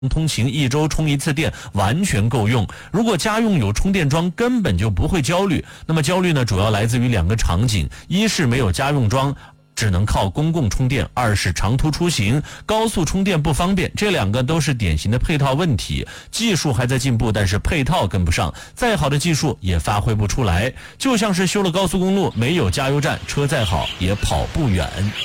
通勤1周充1次电完全够用。如果家用有充电桩，根本就不会焦虑。那么焦虑呢，主要来自于2个场景：一是没有家用桩，只能靠公共充电；二是长途出行，高速充电不方便。这2个都是典型的配套问题。技术还在进步，但是配套跟不上，再好的技术也发挥不出来。就像是修了高速公路，没有加油站，车再好也跑不远。